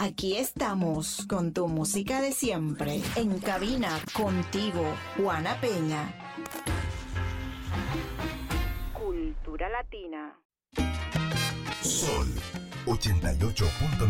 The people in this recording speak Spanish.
Aquí estamos con tu música de siempre. En cabina contigo, Juana Peña. Cultura Latina. Sol 88.9.